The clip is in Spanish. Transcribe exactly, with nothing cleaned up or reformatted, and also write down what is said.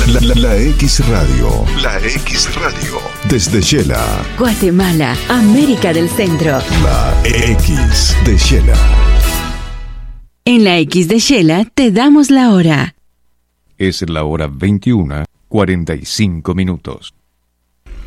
La, la, la X Radio. La X Radio. Desde Shela. Guatemala, América del Centro. La X de Shela. En la X de Shela te damos la hora. Es la hora veintiuna, cuarenta y cinco minutos.